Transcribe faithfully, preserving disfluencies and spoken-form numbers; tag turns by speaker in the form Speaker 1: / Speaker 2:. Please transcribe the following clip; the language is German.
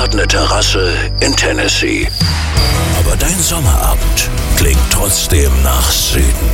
Speaker 1: hat eine Terrasse in Tennessee. Aber dein Sommerabend klingt trotzdem nach Süden.